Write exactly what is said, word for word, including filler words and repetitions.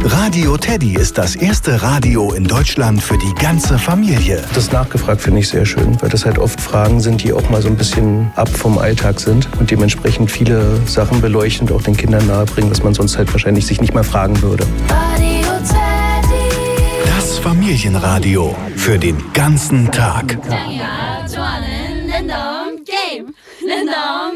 Radio Teddy ist das erste Radio in Deutschland für die ganze Familie. Das nachgefragt finde ich sehr schön, weil das halt oft Fragen sind, die auch mal so ein bisschen ab vom Alltag sind und dementsprechend viele Sachen beleuchten und auch den Kindern nahebringen, was man sonst halt wahrscheinlich sich nicht mal fragen würde. Radio Teddy. Das Familienradio für den ganzen Tag.